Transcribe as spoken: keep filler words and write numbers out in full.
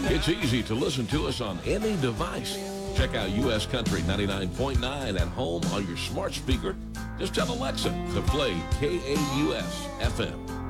It's easy to listen to us on any device. Check out U S Country ninety-nine point nine at home on your smart speaker. Just tell Alexa to play K A U S F M.